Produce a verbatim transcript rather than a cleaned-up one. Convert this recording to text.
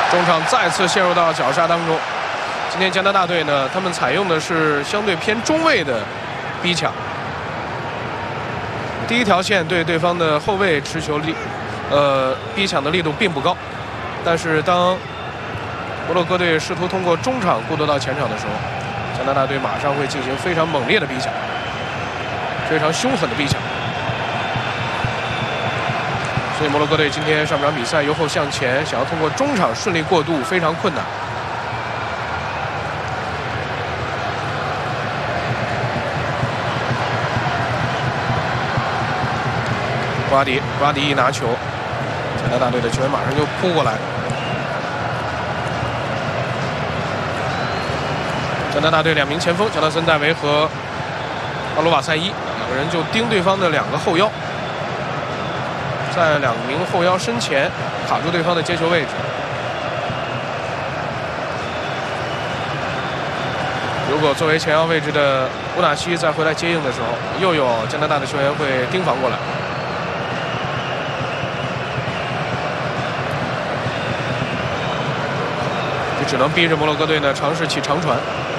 中场再次陷入到绞杀当中。今天加拿大队呢，他们采用的是相对偏中卫的逼抢。第一条线对对方的后卫持球力，呃，逼抢的力度并不高，但是当摩洛哥队试图通过中场过渡到前场的时候，加拿大队马上会进行非常猛烈的逼抢，非常凶狠的逼抢。所以摩洛哥队今天上半场比赛由后向前，想要通过中场顺利过渡非常困难。布拉迪，布拉迪一拿球，加拿大队的球员马上就扑过来。加拿大队两名前锋乔纳森·戴维和阿鲁瓦塞伊两个人就盯对方的两个后腰，在两名后腰身前卡住对方的接球位置。如果作为前腰位置的乌纳西再回来接应的时候，又有加拿大的球员会盯防过来。只能逼着摩洛哥队呢尝试起长传。